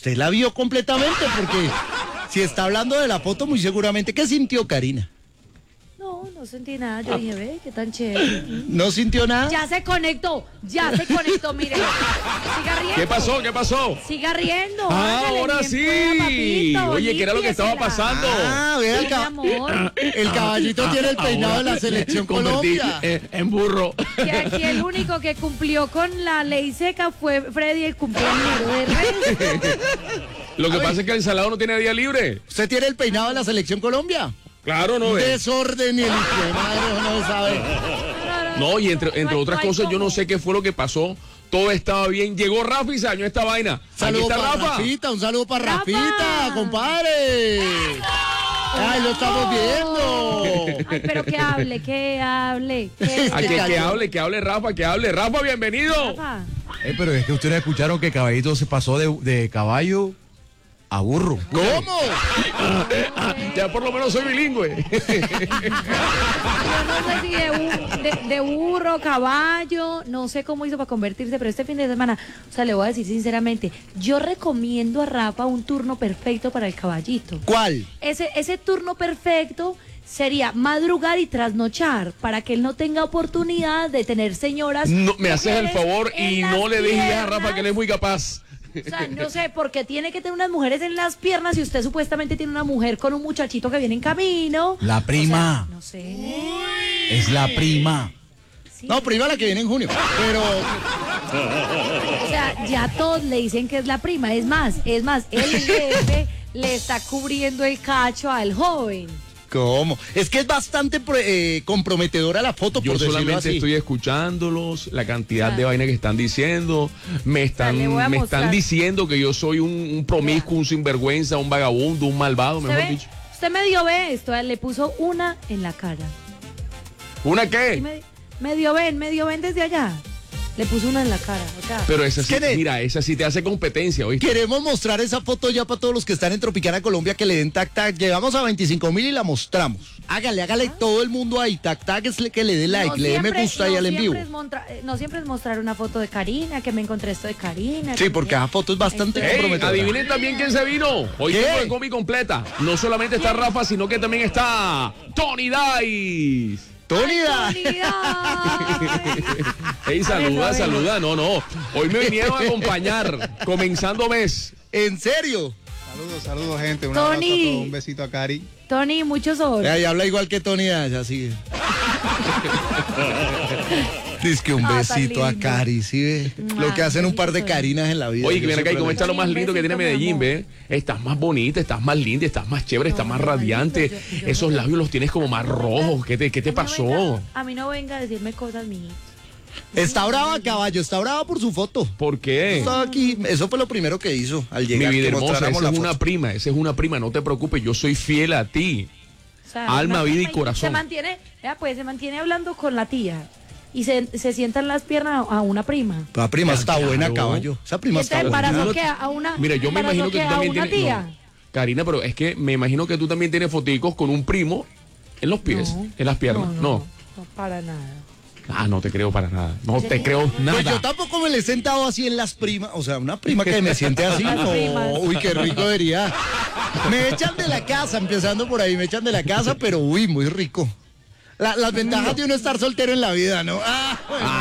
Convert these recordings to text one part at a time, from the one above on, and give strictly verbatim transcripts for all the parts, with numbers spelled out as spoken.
usted la vio completamente, porque si está hablando de la foto, muy seguramente, ¿qué sintió Karina? No, no sentí nada. Yo dije, ve, qué tan chévere. ¿No sintió nada? Ya se conectó, ya se conectó, mire. Siga riendo. ¿Qué pasó? ¿Qué pasó? Siga riendo. Ah, hágale ahora bien, sí. pueda, papito, Oye, ¿qué era lo que estaba límpiesela. pasando? Ah, vea, el, Sí, mi ca- amor. el caballito tiene el peinado de la selección Convertí Colombia. en, en burro. Que aquí el único que cumplió con la ley seca fue Freddy, el cumpleañero de Reyes. Lo que A ver. pasa es que el Salado no tiene día libre. ¿Usted tiene el peinado de la selección Colombia? Claro, no es. Desorden y el hijo de madre, no se sabe. No, y entre, No entre hay- otras no hay cosas, yo no cómo. sé qué fue lo que pasó. Todo estaba bien. Llegó Rafa y se dañó esta vaina. Saludo Aquí está para Rafa. Rafita, un saludo para ¡Rafa! Rafita, compadre. Ay, lo estamos viendo. Ay, pero que hable, que hable. Que A que, que cayó. hable, que hable Rafa, que hable. Rafa, bienvenido. Rafa. Eh, pero es que ustedes escucharon que Caballito se pasó de, de caballo a burro. ¿Cómo? Ya por lo menos soy bilingüe. Yo no sé si de, bu- de- de burro, caballo, no sé cómo hizo para convertirse, pero este fin de semana, o sea, le voy a decir sinceramente, yo recomiendo a Rafa un turno perfecto para el caballito. ¿Cuál? Ese, ese turno perfecto sería madrugar y trasnochar para que él no tenga oportunidad de tener señoras. No, me haces el mujeres favor en y las no le dejes a piernas. Rafa que él es muy capaz. O sea, no sé, porque tiene que tener unas mujeres en las piernas y usted supuestamente tiene una mujer con un muchachito que viene en camino. La prima. O sea, no sé. Es la prima. Sí. No, prima la que viene en junio. Pero O sea, ya todos le dicen que es la prima. Es más, es más, el jefe le está cubriendo el cacho al joven. ¿cómo? Es que es bastante pro- eh, comprometedora la foto, Yo por decirlo solamente así. estoy escuchándolos, la cantidad Ah. de vainas que están diciendo. Me están, le voy a me mostrar. están diciendo que yo soy un, un promiscuo, un sinvergüenza, un vagabundo, un malvado, ¿Usted, mejor ve? dicho. Usted medio ve esto, eh, le puso una en la cara. ¿Una Y qué? me- medio ven, medio ven desde allá. Le puso una en la cara. O sea, Pero esa sí, ¿Quién? mira, esa sí te hace competencia, ¿oíste? Queremos mostrar esa foto ya para todos los que están en Tropicana Colombia, que le den tac tac. Llegamos a veinticinco mil y la mostramos. Hágale, hágale todo el mundo ahí. Tac tac es le- que le dé like, no le dé me siempre- gusta ahí no al en vivo. siempre es montra- eh, no siempre es mostrar una foto de Karina, que me encontré esto de Karina. Sí, que porque mira. esa foto es bastante Este- Ey, comprometedora. adivinen también quién se vino. Hoy ¿Qué? tengo la combi completa. No solamente está Rafa, sino que también está Tony Dice. Tony, da- Ey, saluda, A ver, a ver. saluda. No, no. Hoy me vinieron a acompañar, comenzando mes. ¿en serio? Saludos, saludos, gente. Un Tony. abrazo a todos. Un besito a Cari. Tony, mucho sol. Ahí habla igual que Tony Dash, así. Dice que un Ah, tan besito a lindo. Cari, ¿sí ve? Lo que hacen un par de besito. Carinas en la vida. Oye, que Yo viene acá y siempre cómo le- está lo más lindo que tiene Besito, mi Medellín, amor. ¿ve? Estás más bonita, estás más linda, estás más chévere, estás más No, radiante. yo- yo- Esos yo- labios los tienes como más rojos. ¿Qué te, qué te A mí no pasó? venga- a mí no venga a decirme cosas mías. Está brava, caballo, está brava por su foto. ¿Por qué? Estaba aquí, eso fue lo primero que hizo al Mi llegar. vida que hermosa, mostráramos esa la es una foto. prima, esa es una prima, no te preocupes, yo soy fiel a ti. O sea, Alma, una vida y prima corazón. Se mantiene, vea, pues se mantiene hablando con la tía y se, se sientan las piernas a, a una prima. La prima está Claro. buena, caballo. Esa ¿Y prima este está buena. embarazo No, qué? ¿A una, Mira, yo me embarazó imagino que qué? tú ¿A también una tienes. tía? no. Karina, pero es que me imagino que tú también tienes foticos con un primo en los pies, No, en las piernas. No, No, no, no, para nada. Ah, no te creo para nada. No te creo nada. Pues yo tampoco me le he sentado así en las primas. O sea, una prima que me siente así. Las No, primas. uy, qué rico sería. Me echan de la casa, empezando por ahí, me echan de la casa, pero uy, muy rico. La- las ventajas de uno estar soltero en la vida, ¿no? Ah, jue madre.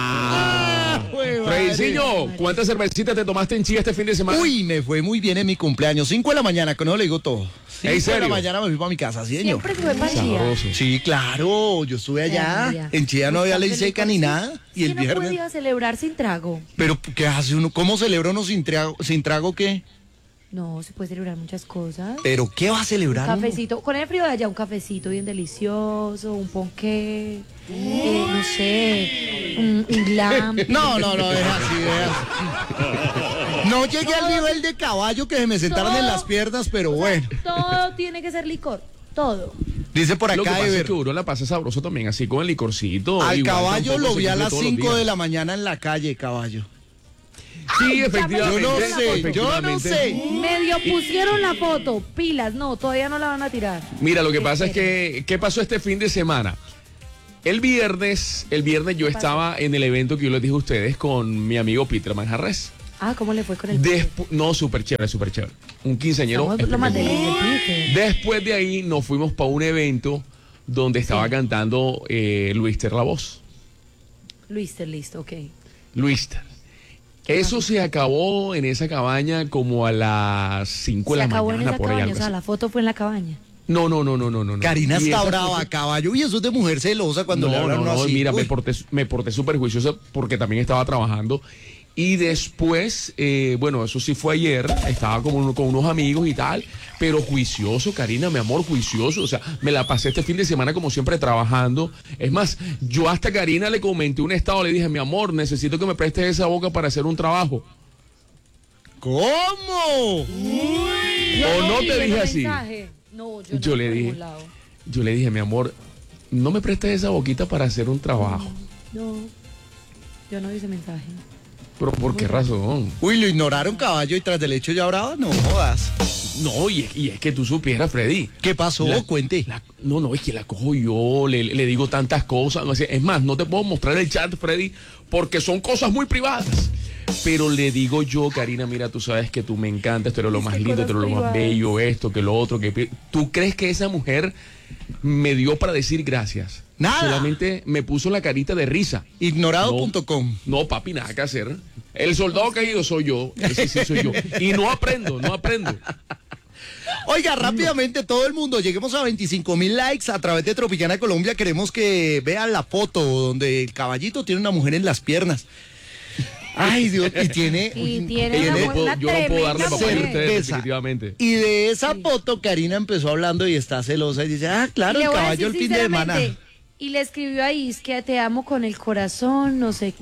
Ah, jue madre. Frediciño, ¿cuántas cervecitas te tomaste en Chía este fin de semana? Uy, me fue muy bien en mi cumpleaños. Cinco de la mañana, con eso le digo todo. Cinco de serio? la mañana me fui para mi casa, sí, señor. Siempre fue para Chía. Sabroso. Sí, claro, yo estuve allá. María. En Chía no había ley Bastante seca licor, ni sí. nada. Y Es el que no viernes. podía celebrar sin trago. Pero, ¿qué hace uno? ¿Cómo celebra uno sin trago? ¿Sin trago qué? No, se puede celebrar muchas cosas. ¿Pero qué va a celebrar uno? Cafecito, con el frío de allá, un cafecito bien delicioso, un ponqué, eh, no sé, un, un glam. No, no, no, es así, es así. No llegué al nivel de caballo que se me sentaron en las piernas, pero bueno. Todo tiene que ser licor, todo. Dice por Lo que acá, pasa es Ever, que uno la pasa sabroso también, así con el licorcito. al Igual caballo tampoco lo se vi a cumple las todos los cinco de días. la mañana en la calle, caballo. Sí, ya me efectivamente. Yo no sé, yo no efectivamente. sé. Medio pusieron la foto, pilas, no, todavía no la van a tirar. Mira, lo que pasa es que, ¿qué pasó este fin de semana? El viernes, el viernes yo estaba en el evento que yo les dije a ustedes con mi amigo Peter Manjarres. Ah, ¿cómo le fue con el Despu- no, súper chévere, súper chévere. Un quinceañero. Estamos lo más espectacular. del pique. Después de ahí nos fuimos para un evento donde estaba Sí. cantando eh, Luister La Voz. Luister, listo, ok. Luister. Eso se acabó en esa cabaña como a las cinco de Se la acabó en mañana, esa por ahí cabaña, algo o sea, así. la foto fue en la cabaña. No, no, no, no, no, no. Karina Y está esa brava, foto- caballo. Y eso es de mujer celosa cuando no, le hablan no, no, así. mira, me Uy. porté, me porté súper juiciosa porque también estaba trabajando. Y después, eh, bueno, eso sí fue ayer, estaba con, con unos amigos y tal, pero juicioso, Karina, mi amor, juicioso. O sea, me la pasé este fin de semana como siempre trabajando. Es más, yo hasta a Karina le comenté un estado, le dije, mi amor, necesito que me prestes esa boca para hacer un trabajo. ¿Cómo? ¿O no te dije así? No, yo, Yo no le por dije, ningún lado. yo le dije, mi amor, no me prestes esa boquita para hacer un trabajo. No, yo no vi ese mensaje. ¿Pero por qué razón? Uy, lo ignoraron, caballo, y tras del hecho ya brava. No jodas. No, y es, y es que tú supieras, Freddy. ¿Qué pasó? La- Cuente. la- no, no, es que la cojo yo, le, le digo tantas cosas. No sé, es más, no te puedo mostrar el chat, Freddy, porque son cosas muy privadas. Pero le digo yo, Karina, mira, tú sabes que tú me encantas, tú eres lo Es más que lindo, cosas tú eres lo más privadas. bello, esto, que lo otro, que... pi- ¿Tú crees que esa mujer me dio para decir gracias? Nada. Solamente me puso la carita de risa. Ignorado punto com. No, papi, nada que hacer. El soldado caído soy yo, ese sí soy yo. Y no aprendo, no aprendo. Oiga, rápidamente todo el mundo, lleguemos a veinticinco mil likes a través de Tropicana Colombia. Queremos que vean la foto donde el caballito tiene una mujer en las piernas. Ay, Dios, y tiene... Y uy, tiene Yo una no mu- puedo, una yo no puedo darle tremenda papá a mujer. ustedes, Certeza. definitivamente. Y de esa foto Karina empezó hablando y está celosa y dice, ah, claro, Y le el voy a caballo el decir fin de semana. sinceramente, y le escribió ahí, es que te amo con el corazón, no sé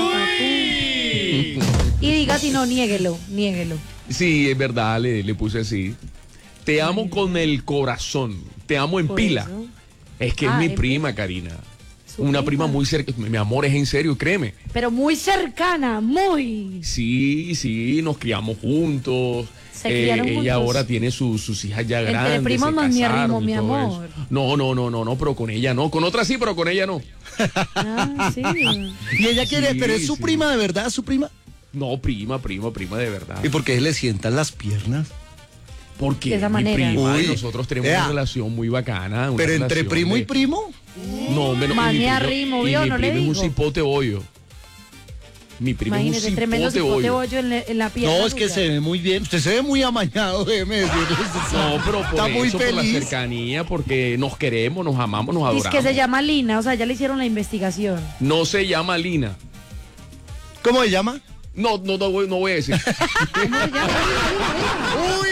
qué. papu. Y diga si no, niéguelo, niéguelo. Sí, es verdad, le, le puse así. Te amo con el corazón, te amo en Por pila. eso. Es que Ah, es mi en prima, Karina. Su Una prima. prima muy cerca. Mi amor, es en serio, créeme. Pero muy cercana, muy. Sí, sí, nos criamos juntos. Se criaron ella juntos. ahora tiene sus, sus hijas ya Entre grandes. primos se no es mi casaron arrimo, y mi todo amor. eso. No, no, no, no, no, pero con ella no. Con otra sí, pero con ella no. Ah, sí. Y ella quiere, Sí, pero es su sí. prima de verdad, su prima. No, prima, prima, prima de verdad. ¿Y por qué le sientan las piernas? Porque de esa mi manera. prima y Uy, nosotros tenemos vea. una relación muy bacana. una Pero entre relación primo y de- primo. No, menos. Más y mi me primo- arrimo, y ¿vio? mi No le primo es un digo. cipote bollo. Mi primo Imagínese, es un tremendo cipote cipote bollo. bollo en, la- en la pierna. No, es que suya. se ve muy bien. Usted se ve muy amañado, déjeme decirle. No, pero por Está muy eso, por la feliz. cercanía, porque nos queremos, nos amamos, nos Dice adoramos. que se llama Lina, o sea, ya le hicieron la investigación. No se llama Lina. ¿Cómo se llama? No, no, no, voy, no voy a decir. ¿Cómo se llama? ¡Uy!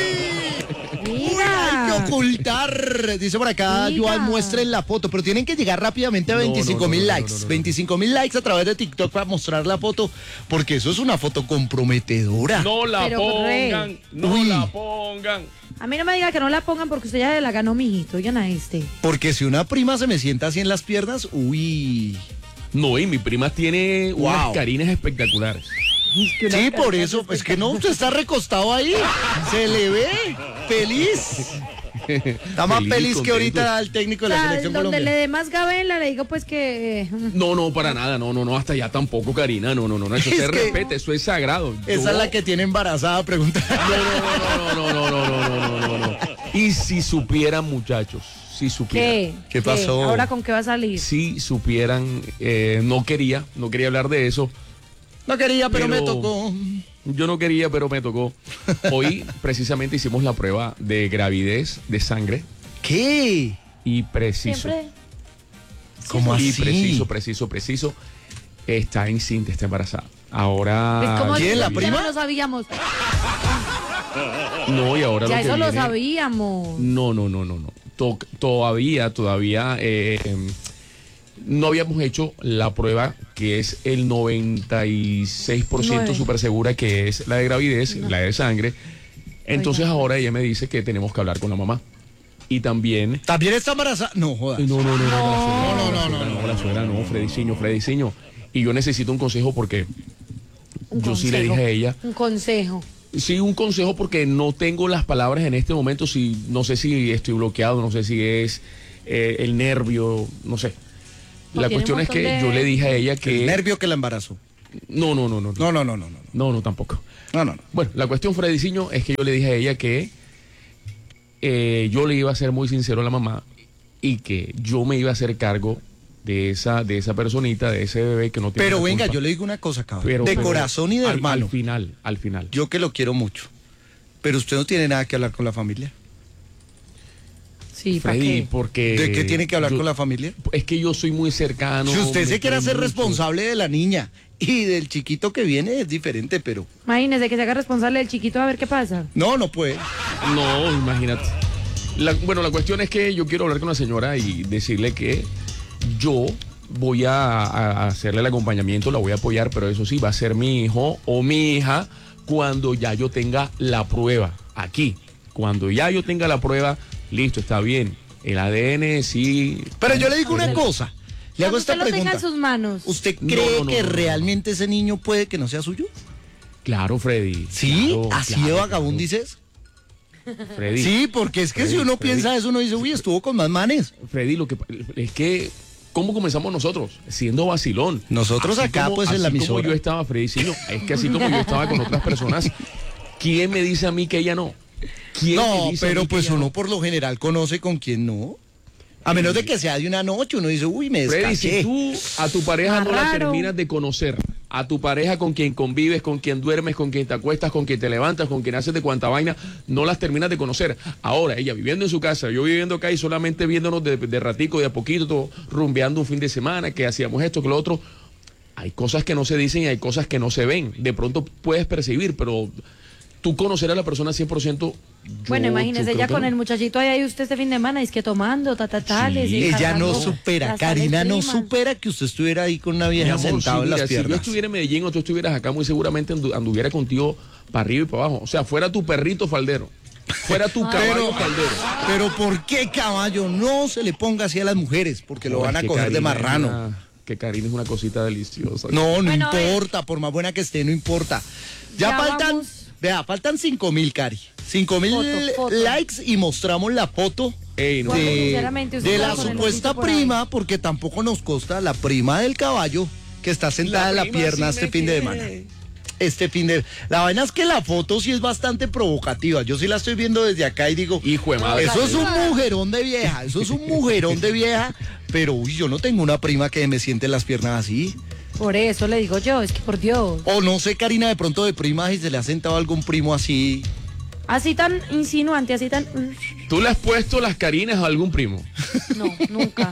Mira, Hay que ocultar. Dice por acá, Mira. Joan, muestren la foto, pero tienen que llegar rápidamente a No, no, veinticinco mil no, no, likes. no, no, no. veinticinco mil likes a través de TikTok para mostrar la foto, porque eso es una foto comprometedora. No la Pero, pongan, Rey. no Uy. la pongan. A mí no me diga que no la pongan porque usted ya se la ganó, mijito. Oigan a este. Porque si una prima se me sienta así en las piernas, uy. No, y mi prima tiene unas Wow. carinas espectaculares. Sí, por eso, es que no, usted está recostado ahí, se le ve feliz. Está más Feliz y feliz que contento. ahorita el técnico O de la sea, selección donde le colombiana. dé más gabela, le digo pues que... eh, No, no, para nada, no, no, no, hasta allá tampoco, Karina, no, no, no, no, eso Es se que- respeta, eso es sagrado. Esa Yo- es la que tiene embarazada, pregunta. No, no, no, no, no, no, no, no, no, no, no. Y si supieran, muchachos, si supieran. ¿Qué? ¿Qué pasó? ¿Ahora con qué va a salir? Si supieran, eh, no quería, no quería hablar de eso. No quería, pero, me Pero- tocó. Yo no quería, pero me tocó. Hoy precisamente hicimos la prueba de gravidez de sangre ¿Qué? y preciso. Siempre. ¿Cómo Y así? preciso, preciso, preciso. Está encinta, está embarazada. Ahora. Pues, ¿cómo ¿quién, así? la Ya prima? no lo sabíamos. No, y ahora Ya lo que eso lo viene- sabíamos. No, no, no, no, no. To- todavía, todavía eh, em, no habíamos hecho la prueba que es el noventa y seis por ciento Nueve. súper segura que es la de gravidez, la de sangre. Entonces Oiga. ahora ella me dice que tenemos que hablar con la mamá. Y también... ¿También está embarazada? No, jodas. No, no, no, no, no, No, no, no, no, la suegra no, Frediciño, Frediciño. Y yo necesito un consejo porque Un yo sí le consejo. dije a ella, Un consejo. sí, un consejo porque no tengo las palabras en este momento, si no sé si estoy bloqueado, no sé si es eh, el nervio, no sé. No, La tiene cuestión un es que montón de- yo le dije a ella El que... nervio que la embarazó. No, no, no, no. No, no, no, no, no. No, no, tampoco. No, no, no. Bueno, la cuestión, Frediciño, es que yo le dije a ella que eh, yo le iba a ser muy sincero a la mamá y que yo me iba a hacer cargo de esa, de esa personita, de ese bebé que no tiene Pero la venga, culpa. yo le digo una cosa, cabrón. Pero- de pero corazón y de al, hermano. Al final, al final. Yo que lo quiero mucho. Pero usted no tiene nada que hablar con la familia. Sí, ¿para Freddy, qué? porque... ¿De qué tiene que hablar yo- con la familia? Es que yo soy muy cercano. Si usted me se quiere quiere hacer mucho. responsable de la niña y del chiquito que viene es diferente, pero Imagínese que se haga responsable del chiquito a ver qué pasa. no, no puede. No, imagínate. La- bueno, la cuestión es que yo quiero hablar con la señora y decirle que yo voy a, a hacerle el acompañamiento, la voy a apoyar, pero eso sí, va a ser mi hijo o mi hija cuando ya yo tenga la prueba aquí. Cuando ya yo tenga la prueba, listo, está bien. El A D N sí. Pero yo le digo una Cuando- cosa. Le hago Cuando esta usted lo tenga pregunta. en sus manos. ¿Usted No, cree no, no, que no, no. realmente ese niño puede que no sea suyo? Claro, Freddy. ¿Sí? claro, ¿Así claro, de vagabundo claro. dices? Freddy. Sí, porque es que Freddy, si uno Freddy. piensa eso, uno dice, uy, estuvo con más manes. Freddy, lo que es que, ¿cómo comenzamos nosotros? Siendo vacilón. Nosotros Así acá, como- pues, en la así como emisora. yo estaba, Freddy, sí, no, es que así como yo estaba con otras personas, ¿quién me dice a mí que ella no? ¿Quién No, me dice a pero mí que pues ella uno no? por lo general conoce con quién no. A menos de que sea de una noche, uno dice, uy, me Freddy, descaché. si tú a tu pareja Más no la raro. terminas de conocer, a tu pareja con quien convives, con quien duermes, con quien te acuestas, con quien te levantas, con quien haces de cuanta vaina, no las terminas de conocer. Ahora, ella viviendo en su casa, yo viviendo acá y solamente viéndonos de, de ratico, de a poquito, todo, rumbeando un fin de semana, que hacíamos esto, que lo otro. Hay cosas que no se dicen y hay cosas que no se ven. De pronto puedes percibir, pero tú conocer a la persona cien por ciento. yo- Bueno, yo imagínese creo ya que con no. el muchachito ahí, ahí usted este fin de semana, es que tomando, tatatales. Sí. y Ella no cargando supera, las Karina sales no primas. supera que usted estuviera ahí con una Mi vieja amor, sentada sí, en las mira, si yo piernas. estuviera en Medellín o tú estuvieras acá, muy seguramente andu- anduviera contigo para arriba y para abajo. O sea, fuera tu perrito faldero. Fuera tu caballo Pero, faldero. pero ¿por qué, caballo? No se le ponga así a las mujeres, porque lo No, van es a que coger de Karina es marrano. una- que Karina es una cosita deliciosa. No, no Bueno, a ver. importa, por más buena que esté, no importa. Ya, Ya faltan, vamos. vea, faltan cinco mil, Cari. Cinco mil Foto, foto. likes y mostramos la foto Ey, no. Bueno, de, sinceramente, usted de va la a poner supuesta ojito por ahí. prima, porque tampoco nos consta la prima del caballo que está sentada en la prima pierna sí este me fin de quiere. semana. Este fin de... La vaina es que la foto sí es bastante provocativa. Yo sí la estoy viendo desde acá y digo... Hijo de madre. Eso es un mujerón de vieja, eso es un mujerón de vieja, pero uy, yo no tengo una prima que me siente las piernas así. Por eso le digo yo, es que por Dios. O no sé, Karina, de pronto de primas y se le ha sentado algún primo así. Así tan insinuante, así tan... ¿Tú le has puesto las carinas a algún primo? No, nunca.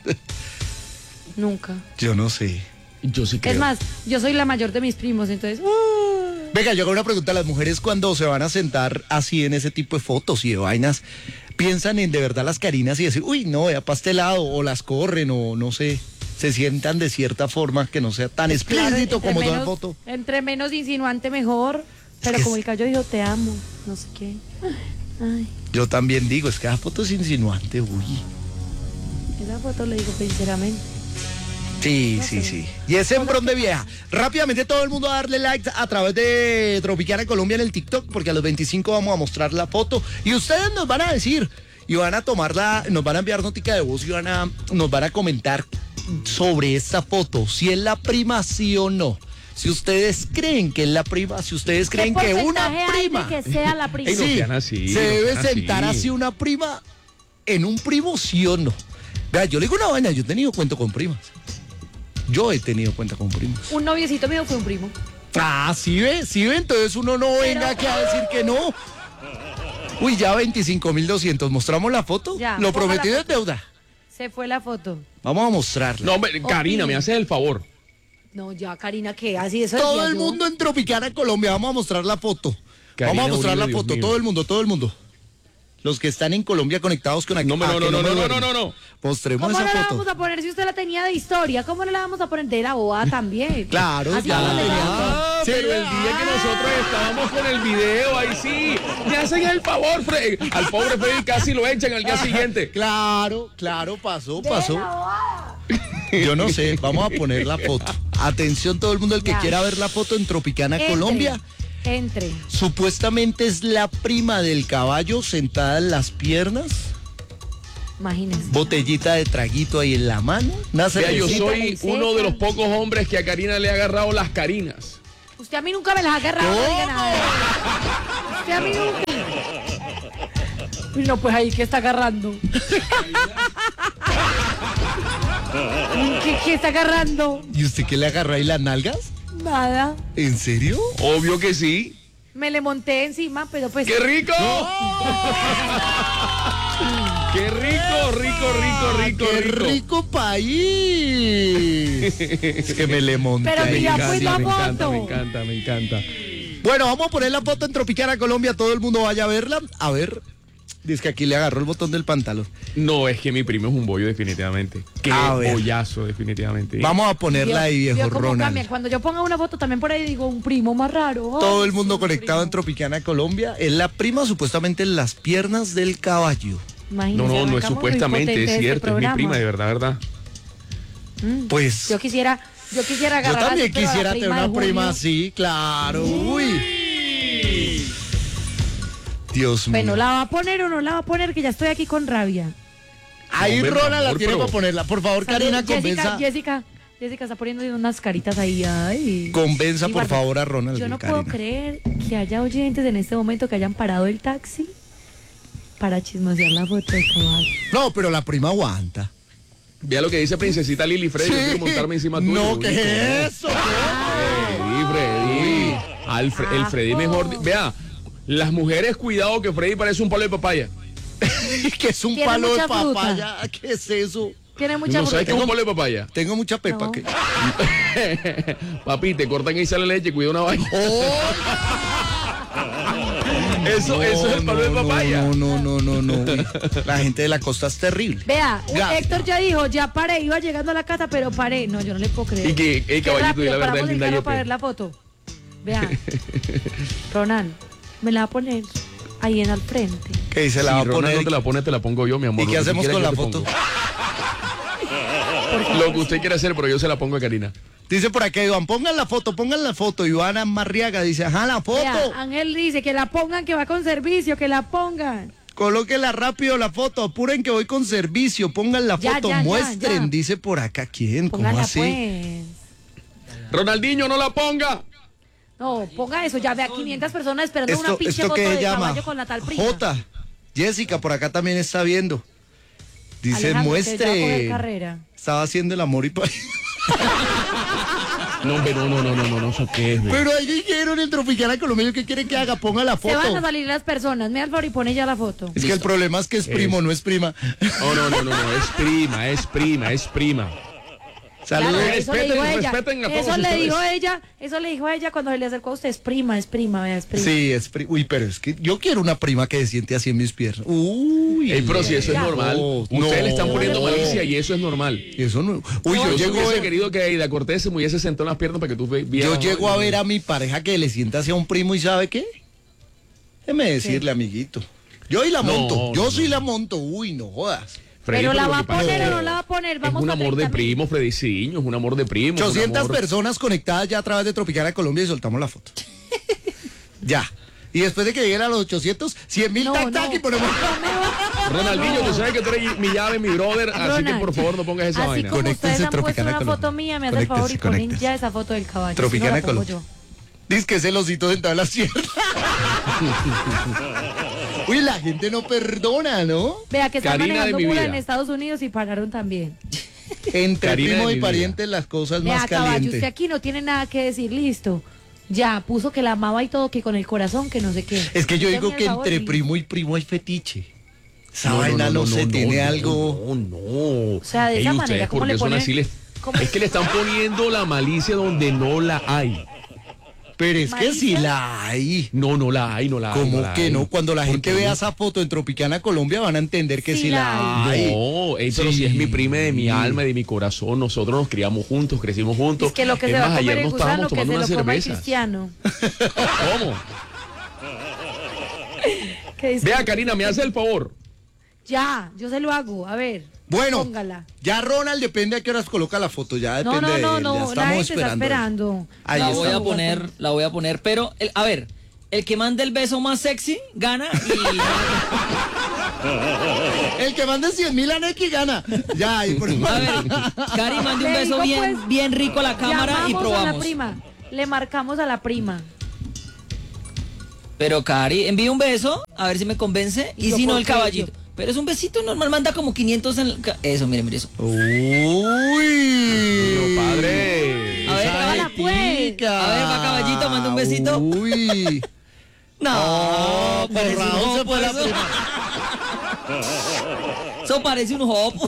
Nunca. Yo no sé. Yo sí creo. Es más, yo soy la mayor de mis primos, entonces... ¡uh! Venga, yo hago una pregunta a las mujeres cuando se van a sentar así en ese tipo de fotos y de vainas. ¿Piensan en de verdad las Karinas y decir, uy, no, ya para este lado, o las corren, o no sé, se sientan de cierta forma que no sea tan Claro, explícito entre como toda menos- foto? Entre menos insinuante, mejor. Pero que como es- el callo dijo, te amo, no sé qué. Ay, Yo también digo, es que la foto es insinuante, uy. esa foto le digo sinceramente. Sí, sí, sí. Y es sembrón de vieja. Rápidamente todo el mundo a darle like a través de Tropicana Colombia en el TikTok, porque a los veinticinco vamos a mostrar la foto. Y ustedes nos van a decir, y van a tomarla, nos van a enviar notica de voz y van a, nos van a comentar sobre esta foto, si es la prima sí o no. Si ustedes creen que es la prima, si ustedes creen ¿Qué que una porcentaje hay de prima que sea la prima? Ey, no sí, sean así, se no debe sean sentar así. así una prima en un primo sí o no. Vea, yo le digo una vaina, yo he tenido cuento con primas. Yo he tenido cuenta con primos. Un noviecito mío fue un primo. Ah, sí ve, sí ve, entonces uno no venga aquí a decir que no. Uy, ya veinticinco mil doscientos, ¿mostramos la foto? Ya, Lo ponga prometido la es deuda. Se fue la foto. Vamos a mostrarla. No, hombre, Karina, me haces el favor. No, ya, Karina, ¿qué? Así eso Todo decía el yo. mundo en Tropicana, Colombia, vamos a mostrar la foto. Karina vamos a mostrar la Uribe, Dios foto, mío. todo el mundo, todo el mundo. Los que están en Colombia conectados con aquí. No, no, Ah, no, que no, me no, no, duermen. no, no, no. Mostremos ¿Cómo no esa la foto. vamos a poner si usted la tenía de historia? ¿Cómo no la vamos a poner de la bobada también? Claro, Así ya como la le tenía. damos. Ah, Sí, pero el día que nosotros estábamos con el video, ahí sí, me hacen el favor, Freddy. Al pobre Freddy casi lo echan al día siguiente. Claro, claro, pasó, De pasó. la bobada. Yo no sé, vamos a poner la foto. Atención todo el mundo, el que Ya. quiera ver la foto en Tropicana, Entre, Colombia. Entre. Supuestamente es la prima del caballo sentada en las piernas. Imagínense. Botellita de traguito ahí en la mano. Una Vea, yo cervecita. soy uno de los pocos hombres que a Karina le ha agarrado las carinas. Usted a mí nunca me las ha agarrado, no diga nada. Usted a mí nunca. Uy, no, pues ahí, ¿qué está agarrando? ¿Qué, qué está agarrando? ¿Y usted qué le agarró ahí las nalgas? Nada. ¿En serio? Obvio que sí. Me le monté encima, pero pues... ¡Qué rico! ¡Qué rico, rico, rico, rico, ¡Qué rico! rico país! Es que me le monté. Pero ahí. mira, pues, la me encanta, foto. me encanta, me encanta. Bueno, vamos a poner la foto en Tropicana Colombia. Todo el mundo vaya a verla. A ver. Dice que aquí le agarró el botón del pantalón. No, es que mi primo es un bollo definitivamente. Qué A ver. bollazo definitivamente. Vamos a ponerla ahí, Vio- viejo vio cómo Ronald. cambian. Cuando yo ponga una foto también por ahí digo un primo más raro. Todo Ay, el mundo sí, conectado en primo. Tropicana Colombia. Es la prima supuestamente en las piernas del caballo. Imagínense, No, no, no es arrancamos muy supuestamente, potente es este cierto, es mi programa. prima, de verdad, verdad. Mm. Pues Yo quisiera, yo quisiera yo agarrar también así, pero a la quisiera tener prima una de prima Julio. así, claro. Uy. Dios mío. Bueno, ¿la va a poner o no la va a poner? Que ya estoy aquí con rabia. Ahí Hombre, Ronald la amor, tiene pero- para ponerla. Por favor, Karina, Jessica, convenza. Jessica, Jessica está poniendo unas caritas ahí. Ay. Convenza, Y por guarda, favor, a Ronald. Yo y no Karina. puedo creer que haya oyentes en este momento que hayan parado el taxi para chismosear la foto de caballo. No, pero la prima aguanta. Vea lo que dice Princesita Lili Freddy, yo quiero montarme encima tuyo. No, Uy, ¿qué es eso? Freddy, Freddy. Al Fre- el Freddy mejor. di- Vea, las mujeres, cuidado que Freddy parece un palo de papaya. Que es un Tiene palo de mucha fruta. papaya. ¿Qué es eso? Tiene mucha ¿No sabes qué es fruta. un palo de papaya? Tengo mucha pepa. No. que- Papi, te cortan y sale leche, cuida una vaina. ¡Oh! Eso, eso es el palo de no, papaya. No, no, no, no, no. Uy, la gente de la costa es terrible. Vea, Ya. Héctor ya dijo, ya paré, iba llegando a la casa, pero paré. No, yo no le puedo creer. Y que, hey, Qué caballito, rápido, y la verdad paramos es el linda carro Yepe. para ver la foto. Vea, Ronald, me la va a poner ahí en al frente. ¿Qué dice? Si La va a Ronald poner. no te la pone, te la pongo yo, mi amor. ¿Y qué Lo que hacemos quieras, con yo la te foto? pongo. Lo que usted quiera hacer, pero yo se la pongo a Karina. Dice por acá, Iván, pongan la foto, pongan la foto. Ivana Marriaga dice, ajá, la foto. Vea, Ángel dice que la pongan, que va con servicio, que la pongan. Colóquenla rápido la foto, apuren que voy con servicio, pongan la Ya, foto, ya, ya, muestren, ya. dice por acá, ¿quién? ¿Cómo Póngala así? pues. Ronaldinho, no la ponga. No, ponga eso, ya vea quinientas personas esperando una Esto, pinche esto foto que de llama caballo con la tal prima. J. Jessica por acá también está viendo. Dice, Alejandro, usted ya va a coger muestre. carrera. Estaba haciendo el amor y pa- No, hombre, no, no, no, no, no, no, eso qué es, güey. Pero ahí dijeron en Tropicana Colombia, ¿qué quieren que haga? Ponga la Se van a foto. salir las personas. Me da el favor y pone ya la foto. Es que el problema es que es primo, no es prima. No, no, no, no, no, es prima, es prima, es prima. Saludos. Claro, Respeten, eso le dijo ella. respeten a todos Eso le ustedes. dijo ella. Eso le dijo ella cuando se le acercó a usted. Es prima, es prima, vea, es prima. Sí, es prima. Uy, pero es que yo quiero una prima que se siente así en mis piernas. Uy. Ey, pero si eso es Ya. normal. No, Ustedes le están no. poniendo malicia y eso es normal. Eso no. Uy, Yo yo llego llego, hubiese querido que Aida Cortés se me hubiese sentado en las piernas para que tú ve- vieras. yo llego a ver a mi pareja que le sienta hacia un primo y ¿sabe qué? Déjeme decirle, amiguito. Yo y la No, monto. Yo no, sí no. la monto. Uy, no jodas. Freddy, Pero la lo va que a pasa poner es o que no la va a poner. Vamos Es un a amor de treinta mil. primo, Frediciño, es un amor de primo. es un ochocientas amor- personas conectadas ya a través de Tropicana Colombia y soltamos la foto. Ya. Y después de que lleguen a los ochocientos, cien mil No, tac tac no. y ponemos. Ronaldinho, tú sabes que tú eres mi llave, mi brother, así que Ronald, por favor no pongas esa Así vaina. como Conéctense, ustedes han puesto Tropicana una Colombia. foto mía, me hace el favor y Conéctense, ponen conéctense. ya esa foto del caballo. Tropicana si no la pongo Colombia. yo. Dice que ese losito sentado en la sierra. Uy, la gente no perdona, ¿no? Vea que están Karina de manejando mi mula vida. en Estados Unidos y pararon también. Entre Karina primo de y mi parientes las cosas Vea, más caballo, calientes. usted aquí no tiene nada que decir, listo. Ya, puso que la amaba y todo, que con el corazón, que no sé qué. Es que yo Usted digo me que el favor entre y- primo y primo hay fetiche. Esa vaina no, se tiene no, algo. No, no. O sea, de esa manera, ¿cómo le pone- Así les- cómo- Es que le están poniendo la malicia donde no la hay. Pero es que si ¿Malicia? la hay. No, no la hay, no la hay. ¿Cómo la que hay. no? Cuando la ¿Por gente qué? vea esa foto en Tropicana Colombia van a entender que Sí sí, la la hay. No, ey, pero Sí. si es mi prima de mi alma y de mi corazón, nosotros nos criamos juntos, crecimos juntos. Es que lo que Es se va más, a comer ayer el nos gusano, estábamos que se tomando lo unas coma el cervezas. cristiano. ¿Cómo? ¿Qué dice? Vea, Karina, me hace el favor. Ya, yo se lo hago, a ver. Bueno, Póngala. ya Ronald depende a qué horas coloca la foto, ya No, depende no, de no, él, ya no, la estamos gente está esperando. esperando. Ahí la está. voy a poner, la voy a poner, pero el- a ver, el que mande el beso más sexy gana y... El que mande cien mil a Neki gana. Ya, y por A ver, Cari, mande un Le beso digo, bien, pues, bien rico a la cámara y llamamos a la probamos. prima. Le marcamos a la prima. Pero Cari, envíe un beso, a ver si me convence, y Yo si no por el qué, caballito. yo- Pero es un besito normal, manda como quinientos en el... ca- Eso, mire, mire eso. Uy. Padre. A ver, Esa hágala, pues. jetica. A ver, va, caballito, manda un besito. Uy. No, Oh, parece por un Raúl se jopo fue la eso. prima. Eso parece un jopo.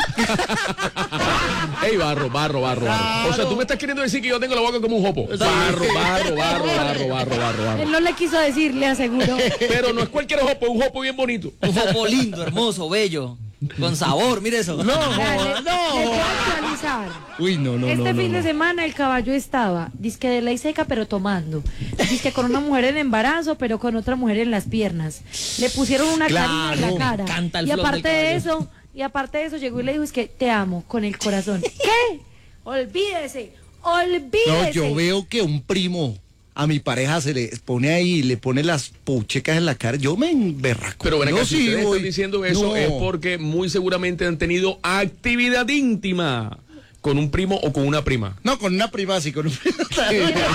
Ey, barro, barro, barro, barro. O sea, tú me estás queriendo decir que yo tengo la boca como un jopo. Barro, barro, barro, barro, barro, barro, Él barro. no le quiso decir, le aseguro. Pero no es cualquier jopo, es un jopo bien bonito. Un jopo lindo, hermoso, bello, con sabor, mire eso. No, Vea, le- joda, le puedo no. actualizar. Uy, no, no, este no, no, fin de no. semana el caballo estaba, dizque de ley seca, pero tomando. Dizque con una mujer en embarazo, pero con otra mujer en las piernas. Le pusieron una carina en la Claro, cara. canta el Y flow del aparte de caballo. eso, y aparte de eso, llegó y le dijo, es que te amo con el corazón. ¿Qué? Olvídese, olvídese. No, yo veo que un primo a mi pareja se le pone ahí y le pone las puchecas en la cara. Yo me emberraco. Pero ven acá, Yo si sí ustedes voy- están diciendo eso No. es porque muy seguramente han tenido actividad íntima con un primo o con una prima. No, con una prima sí, con un primo. No,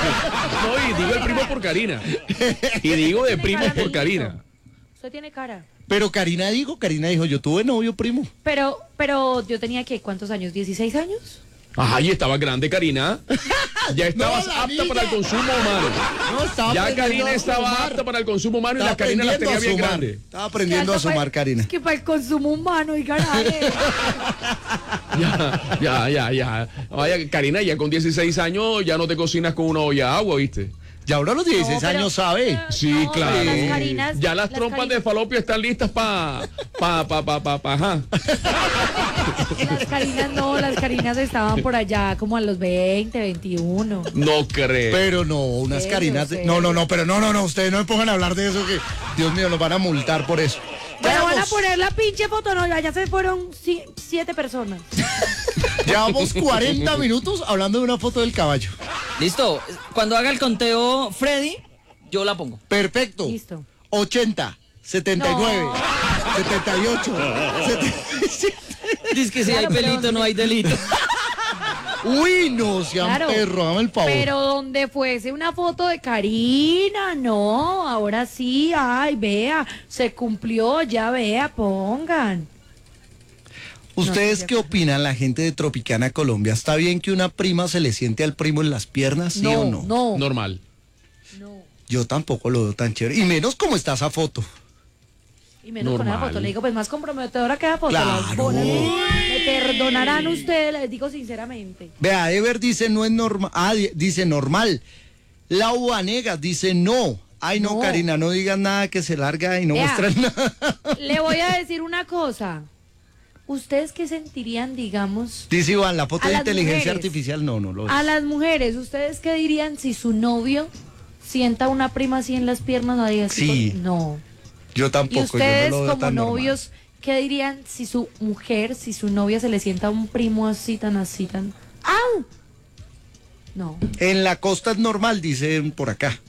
y digo el primo por Karina. Y digo de Tiene primos cara, por amiguito. Karina. Usted tiene cara. Pero Karina dijo, Karina dijo, yo tuve novio primo. Pero, pero yo tenía que, ¿cuántos años? ¿dieciséis años? Ay, estaba grande Karina. Ya estabas No, la apta para el niña. consumo humano. No, estaba Ya aprendiendo Karina a estaba sumar. apta para el consumo humano y Estaba la Karina la aprendiendo tenía a bien sumar. grande. Estaba aprendiendo a Que hasta sumar, pa- Karina. Es que para el consumo humano y ganaje. Ya, ya, ya, ya. Vaya, Karina, ya con dieciséis años ya no te cocinas con una olla de agua, ¿viste? Ya ahora a los dieciséis No, pero- años sabe. Sí, No, claro. las Karinas- ya las, las trompas Karinas- de falopio están listas para pa, pa, pa, pa, pa, ajá. Las Karinas no, las Karinas estaban por allá como a los veinte, veintiuno. No creo. Pero no, unas Serio, Karinas. de- serio. No, no, no, pero no, no, no, ustedes no me pongan a hablar de eso que, Dios mío, nos van a multar por eso. Pero van a Llevamos- poner la pinche foto, no, ya se fueron si- siete personas. Llevamos cuarenta minutos hablando de una foto del caballo. Listo, cuando haga el conteo Freddy, yo la pongo. Perfecto. Listo. ochenta, setenta y nueve, No. setenta y ocho, setenta y siete. Dice que si Claro, hay pero- pelito, no hay delito. Uy, no, sean Claro. perro, dame el favor. Pero donde fuese una foto de Karina, no, ahora sí, ay, vea, se cumplió, ya vea, pongan. ¿Ustedes no, qué opinan, la gente de Tropicana Colombia? ¿Está bien que una prima se le siente al primo en las piernas, sí o no? No, Normal. no. Yo tampoco lo veo tan chévere. Y menos como está esa foto. Y menos con la Normal. foto, le digo, pues más comprometedora que la foto. las Claro. ponen. Me perdonarán ustedes, les digo sinceramente. Vea, Ever dice no es normal. Ah, di- dice normal. Lau Vanegas dice no. Ay, no, No. Karina, no digas nada que se larga y no Vea. muestran nada. Le voy a decir una cosa. ¿Ustedes qué sentirían, digamos, Dice Iván, la foto A de las inteligencia mujeres. artificial, no, no lo es. a las mujeres, ¿ustedes qué dirían si su novio sienta una prima así en las piernas? Ahí así Sí. con- No. Yo Y tampoco, ustedes yo no lo veo como tan normal. novios, ¿qué dirían si su mujer, si su novia se le sienta a un primo así, tan así, tan... ¡Au! No. En la costa es normal, dicen por acá.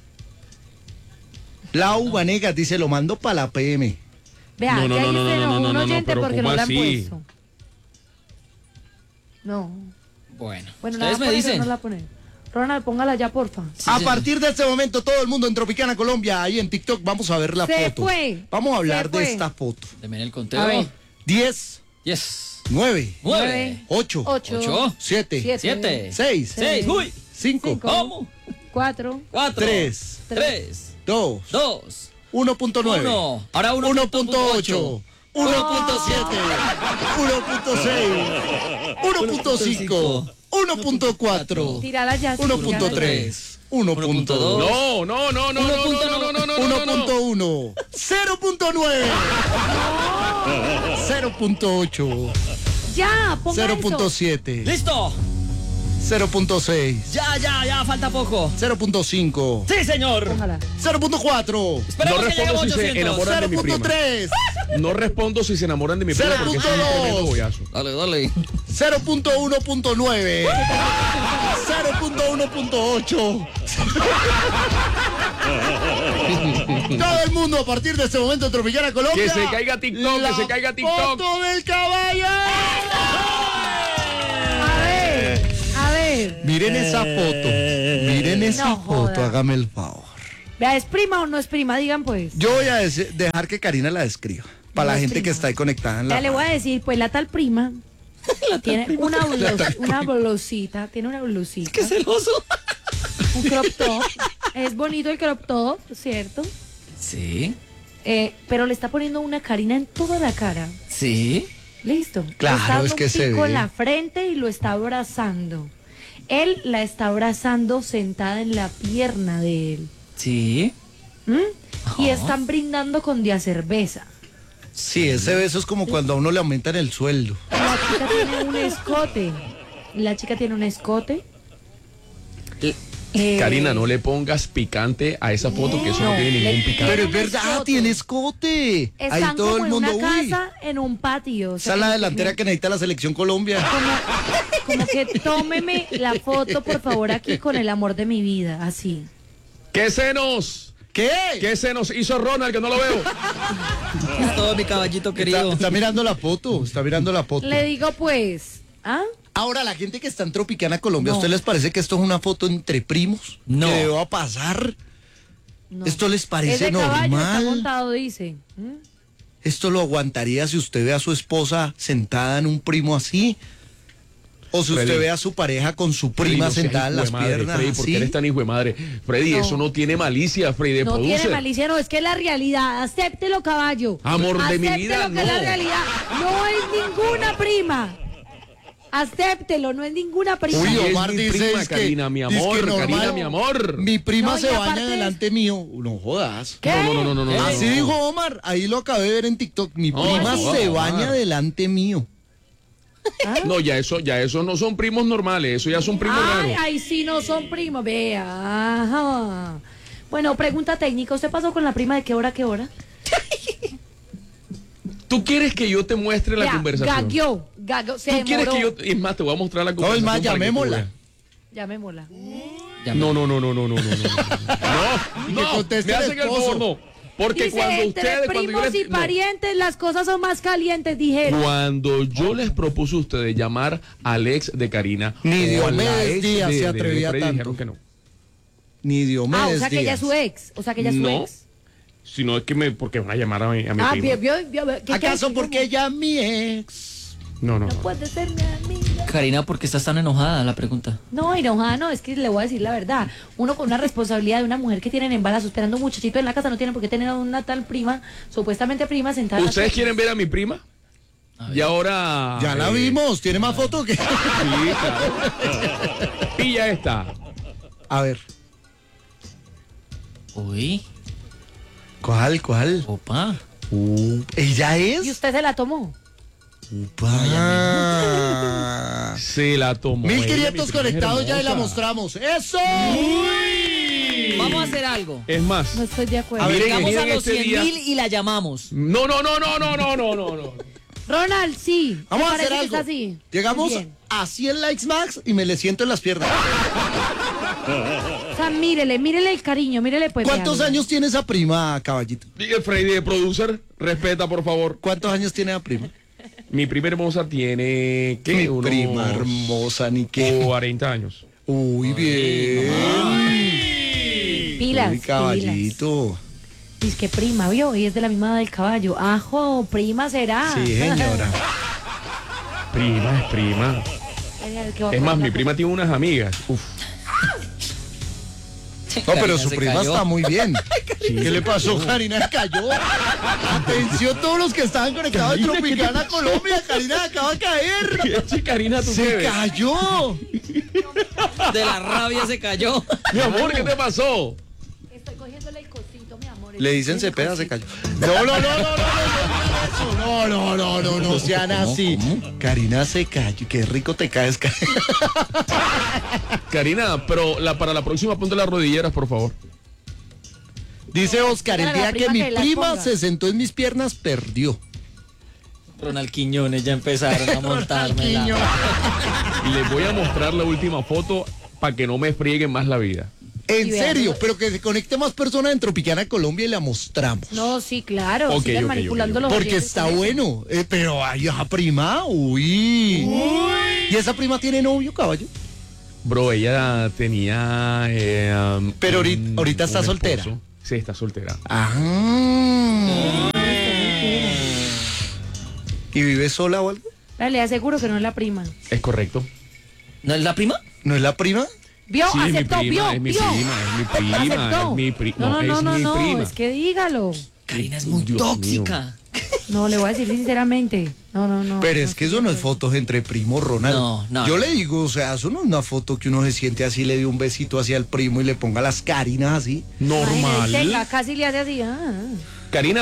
Lau Vanegas dice, lo mando para la P M. Vea, No, no, ya no, ahí no, se no, enojó no, un no, no, oyente pero porque ¿cómo no la han así? puesto. No. Bueno, Bueno, ¿la ustedes va a me poner o dicen. no la va a poner? Ronald, póngala ya, porfa. Sí, A sí. partir de este momento, todo el mundo en Tropicana Colombia, ahí en TikTok, vamos a ver la Se foto. fue, Vamos a hablar se de fue. esta foto. Deme el A conteo. ver. diez, Yes. nueve, Nueve. ocho, Ocho. Ocho. siete, Siete. Siete. seis, Seis. Uy. cinco, Cinco. ¿Cómo? Cuatro. Cuatro. tres, Tres. dos, Dos. uno punto nueve, Uno. Ahora uno uno punto ocho, uno punto siete, uno punto seis, uno punto cinco, uno punto cuatro, Tírala ya. sí, uno tírala punto ya. tres, uno punto dos, No, no, no, no, no, no, no, no, no, no, uno no, no. punto uno, cero punto nueve, cero punto ocho, Ya, ponga cero eso. punto siete, ¡Listo! cero punto seis, Ya, ya, ya, falta poco. cero punto cinco, Sí, señor. Póngala. cero punto cuatro, Esperemos No que lleguemos a respondo si se ochocientos. enamoran de cero mi punto prima. tres, No respondo si se enamoran de mi prima Cero porque eso punto es un dos. tremendo bollazo. Dale, dale. cero punto uno punto nueve, cero punto uno punto ocho, Todo el mundo a partir de este momento en Tropicana Colombia. Que se caiga TikTok, la que se caiga TikTok. ¡Foto del caballo! A ver, a ver. Miren esa foto. Miren esa No foto, joda. hágame el favor. Vea, ¿es prima o no es prima? Digan pues. Yo voy a dese- dejar que Karina la describa. Para No la es gente que prima. está ahí conectada en la. Ya le voy a decir, pues la tal prima tiene una, blos- una blusita, tiene una blusita, Qué celoso. un crop top. Es bonito el crop top, ¿cierto? Sí, Eh, pero le está poniendo una Karina en toda la cara. sí. Listo. Claro, Le está dando es que un se pico ve. en la frente y lo está abrazando. Él la está abrazando sentada en la pierna de él. Sí. ¿Mm? Y Ajá. están brindando con dia cerveza. Sí, ese beso es como cuando a uno le aumentan el sueldo. La chica tiene un escote. La chica tiene un escote. Eh, Karina, no le pongas picante a esa foto, que eso no, No, tiene ningún le- picante. Pero es un verdad, escote. tiene escote. Ahí Están todo como el mundo, en una uy. casa, en un patio. O Esa sea, es la que- delantera que necesita la selección Colombia. Como, como que tómeme la foto, por favor, aquí con el amor de mi vida, así. ¿Qué senos? ¿Qué? ¿Qué senos hizo Ronald, que no lo veo? Es todo mi caballito Está, querido. está mirando la foto, está mirando la foto. Le digo, pues, ¿ah? Ahora, la gente que está en Tropicana Colombia, ¿a No. usted les parece que esto es una foto entre primos? No. ¿Que va a pasar? No. ¿Esto les Es parece de caballo, está normal? montado, dice. ¿Mm? ¿Esto lo aguantaría si usted ve a su esposa sentada en un primo así? ¿O si usted Freddy. ve a su pareja con su Freddy, prima no seas sentada en hijo de las madre, piernas Freddy, ¿por qué así? eres tan hijo de madre? Freddy, No. eso no tiene malicia, Freddy, de No producer. tiene malicia, no, es que es la realidad. Acéptelo, caballo. Amor de mi Acéptelo, vida, que es la no. realidad. No es ninguna prima. Acéptelo, no es ninguna prima. Uy, Sí, es Omar mi dice prima, es que- Karina, mi dice amor, que normal. Karina, mi amor. Mi prima No, y se aparte baña es- delante mío. No jodas. ¿Qué? No, no, no, no, no, no. Así no. dijo Omar, ahí lo acabé de ver en TikTok. Mi No, prima no, se Omar. baña delante mío. ¿Ah? No, ya eso, ya eso no son primos normales, eso ya son primos Ay, raros. ay, sí, no son primos, vea. Ajá. Bueno, pregunta técnica, ¿usted pasó con la prima de qué hora a qué hora? ¿Tú quieres que yo te muestre la Vea, conversación? gagueó, gagueó, se ¿Tú quieres demoró. que yo, es más, te voy a mostrar la No, conversación? es más, para que tú llamémosla. veas. Llamémosla. No, no, no, no, no, no, no, no. No, Que no, conteste me el hacen el esposo. favor, no. Porque Dice, cuando entre ustedes, cuando yo primos les, y no. parientes, las cosas son más calientes, dijeron. Cuando yo les propuse a ustedes llamar al ex de Karina, Ni o a Diomedes la ex Díaz de- se de- de atrevía Freddy, tanto. dijeron que no. Ni Diomedes Ah, o sea que ella Díaz. es su ex. O sea que ella es su No. ex. Si no es que me, porque van a llamar a mi, a mi Ah, prima. vio, vio, vio, ¿qué- ¿Acaso qué- porque ella es mi ex? No, no. No puede ser mi amiga. Karina, ¿por qué estás tan enojada? La pregunta. No, enojada, no, es que le voy a decir la verdad. Uno con una responsabilidad de una mujer que tiene en embarazo, esperando un muchachito en la casa, no tiene por qué tener a una tal prima, supuestamente prima, sentada. en la ¿Ustedes silla. quieren ver a mi prima? Y ahora... Ya la eh, vimos, tiene más fotos que... Sí, claro. Pilla esta. A ver, Uy, ¿cuál, cuál? opa. ¿Ella es? ¿Y usted se la tomó? Upa. Se la tomó. mil ella, mi quinientos prima es conectados ya y la hermosa. mostramos. ¡Eso! Vamos a hacer algo. Es más, No estoy de acuerdo. A ver, Llegamos miren a los este cien día. mil y la llamamos. no, no, no, no, no, no, no, no, no. Ronald, sí. Vamos ¿te a hacer parece que algo. está así? Llegamos Bien. a cien likes max y me le siento en las piernas. O sea, mírele, mírele el cariño, mírele pues. ¿Cuántos véale. años tiene esa prima, caballito? Diga, Freddy, de producer, respeta, por favor. ¿Cuántos años tiene la prima? Mi prima hermosa tiene, ¿qué? Mi Unos prima hermosa, ni qué. cuarenta años. Uy, bien. Pilas, Uy, caballito. Dice que prima, vio, y es de la misma edad del caballo. Ajo, prima será. Sí, señora. Prima, es prima. Es más, mi prima tiene unas amigas. Uf. No, pero Karina su se prima cayó. está muy bien. ¿Qué le pasó, Karina? Cayó. Atención todos los que estaban conectados en Karina, ¿qué te Tropicana Colombia. Karina acaba de caer. ¿Qué, chi, Karina, tú qué Se ves? cayó. De la rabia se cayó. Mi amor, ¿qué te pasó? Estoy cogiéndole el cosito, mi amor. Le dicen Cepeda, se cayó. No, no, no, no, no, no, no, no, no, no, no sean así. Karina se cayó. Qué rico te caes, Karina. Karina, pero la, para la próxima ponte las rodilleras, por favor. Dice Oscar, el Dígale a la día que prima mi que las prima ponga. se sentó en mis piernas, perdió. Ronald Quiñones ya empezaron a montármela. Y les voy a mostrar la última foto para que no me frieguen más la vida. En Y vean, serio, ¿no? pero que se conecte más personas en Tropicana Colombia y la mostramos. No, sí, claro. Ok, sigan ok, manipulando ok, los Porque oyentes está con eso. bueno. Eh, pero ay, esa prima, uy. ¿Y esa prima tiene novio, caballo? Bro, ella tenía. eh, um, Pero ahorita- un- ahorita está un soltera. esposo. Sí, está soltera. Ah. ¿Y vive sola o algo? Dale, le aseguro que no es la prima. Es correcto. ¿No es la prima? ¿No es la prima? ¿Vio? Sí, es mi Aceptó, prima, vio, es mi vio. prima, es mi prima, Aceptó. es mi pri- No, no, no, no, es no, mi no, prima. es que dígalo. Karina es muy Dios tóxica. No, le voy a decir sinceramente. No, no, no. Pero no es que estoy eso no de es acuerdo. fotos entre primos, Ronald. No, no, Yo no. le digo, o sea, eso no es una foto que uno se siente así, le dé un besito hacia el primo y le ponga las carinas así. Imagínese, Normal. tenga, casi le hace así. Ah. Karina,